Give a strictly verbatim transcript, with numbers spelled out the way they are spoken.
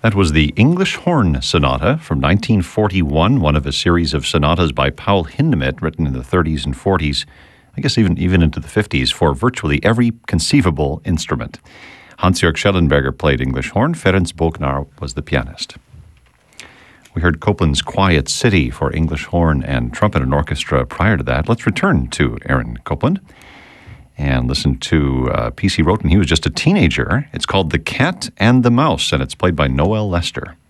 That was the English Horn Sonata from nineteen forty-one, one of a series of sonatas by Paul Hindemith, written in the thirties and forties, I guess even, even into the fifties, for virtually every conceivable instrument. Hans-Jörg Schellenberger played English horn. Ferenc Bognár was the pianist. We heard Copland's Quiet City for English horn and trumpet and orchestra prior to that. Let's return to Aaron Copland and listen to a piece he wrote when he was just a teenager. It's called The Cat and the Mouse, and it's played by Noel Lester.